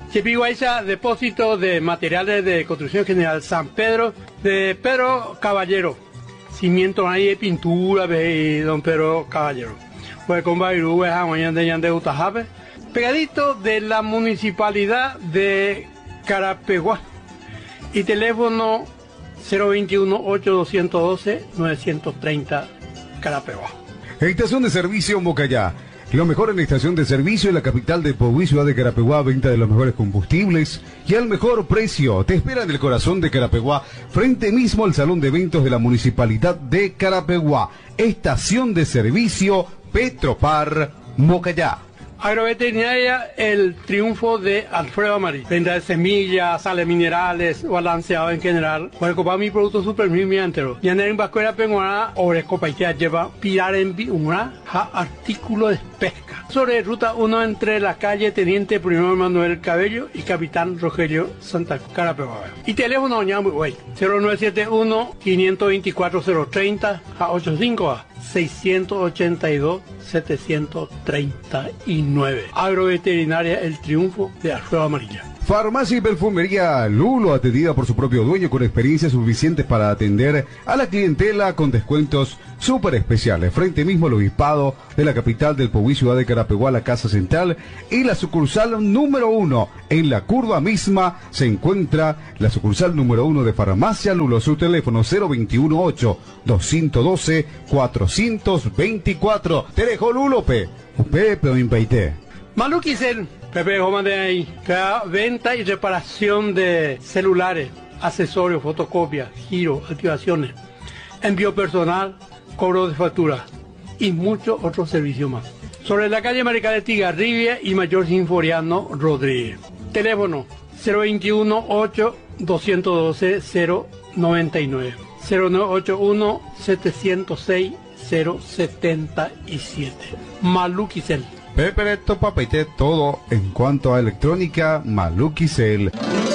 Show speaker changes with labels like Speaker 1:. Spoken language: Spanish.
Speaker 1: Chepiguaycha, depósito de materiales de construcción general San Pedro, de Pedro Caballero. Cimiento ahí de pintura, de don Pedro Caballero. Pues con Bairú, pegadito de la municipalidad de Carapeguá. Y teléfono 021-8212-930 Carapeguá.
Speaker 2: Estación de servicio Mocayá. Lo mejor en la estación de servicio en la capital de Pogüí, ciudad de Carapeguá, venta de los mejores combustibles y al mejor precio. Te espera en el corazón de Carapeguá, frente mismo al salón de eventos de la municipalidad de Carapeguá. Estación de servicio Petropar Mocayá.
Speaker 1: Agroveterinaria El Triunfo de Alfredo Amarillo. Venta de semillas, sales minerales, balanceado en general. Para comprar mi producto super mi entero. Y en el Vascuera Penguana, Orescopa y que lleva pilar en una artículo de pesca. Sobre ruta 1 entre la calle Teniente Primero Manuel Cabello y Capitán Rogelio Santa Carapeguá. Y teléfono ñambu, güey. 0971-524-030 a 85 682-739. Agroveterinaria El Triunfo de Alfredo Amarilla.
Speaker 2: Farmacia y perfumería Lulo, atendida por su propio dueño con experiencia suficiente para atender a la clientela con descuentos súper especiales. Frente mismo al obispado de la capital del Pogüí, ciudad de Carapeguá, la Casa Central y la sucursal número 1. En la curva misma se encuentra la sucursal número 1 de Farmacia Lulo. Su teléfono 021-8-212-424. Te dejo Lulo, Pepe o Impeité.
Speaker 1: Maluquicel, Pepe Goma de ahí, que da venta y reparación de celulares, accesorios, fotocopias, giro, activaciones, envío personal, cobro de factura y muchos otros servicios más. Sobre la calle Maricales Tigarribia y Mayor Sinforiano Rodríguez. Teléfono 021-8-212-099, 0981-706-077. Maluquicel.
Speaker 2: Pepe Papeite, todo en cuanto a electrónica, Maluquicel.